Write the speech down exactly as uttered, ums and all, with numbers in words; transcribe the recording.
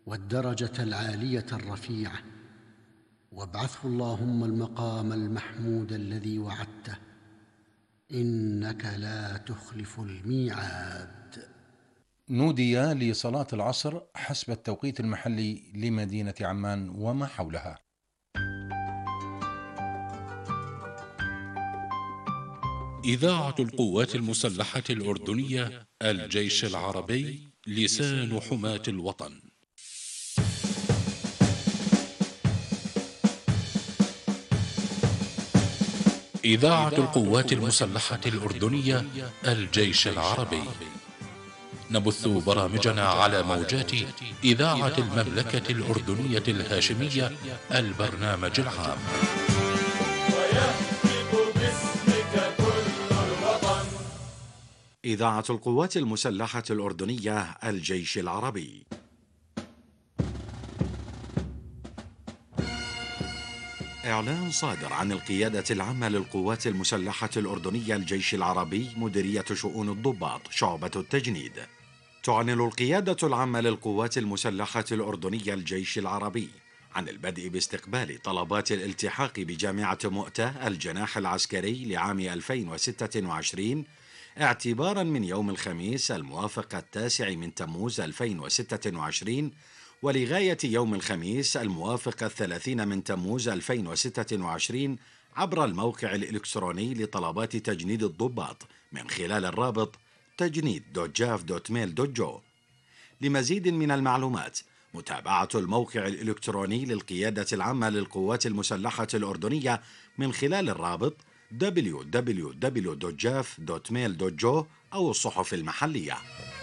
والدرجة العالية الرفيعة، وابعثه اللهم المقام المحمود الذي وعدته، إنك لا تخلف الميعاد. نودي لصلاة العصر حسب التوقيت المحلي لمدينة عمان وما حولها. إذاعة القوات المسلحة الأردنية الجيش العربي لسان حماة الوطن. إذاعة القوات المسلحة الأردنية الجيش العربي، نبث برامجنا على موجات إذاعة المملكة الأردنية الهاشمية البرنامج العام. إذاعة القوات المسلحة الأردنية الجيش العربي. إعلان صادر عن القيادة العامة للقوات المسلحة الأردنية الجيش العربي مديرية شؤون الضباط شعبة التجنيد. تعلن القيادة العامة للقوات المسلحة الأردنية الجيش العربي عن البدء باستقبال طلبات الالتحاق بجامعة مؤتة الجناح العسكري لعام ألفين وستة وعشرين اعتبارا من يوم الخميس الموافق التاسع من تموز ألفين وستة وعشرين ولغاية يوم الخميس الموافق الثلاثين من تموز ألفين وستة وعشرين عبر الموقع الإلكتروني لطلبات تجنيد الضباط من خلال الرابط تجنيد دوت جاف دوت ميل دوت جو. لمزيد من المعلومات متابعة الموقع الإلكتروني للقيادة العامة للقوات المسلحة الأردنية من خلال الرابط دبليو دبليو دبليو دوت جاف دوت ميل دوت جو أو الصحف المحلية.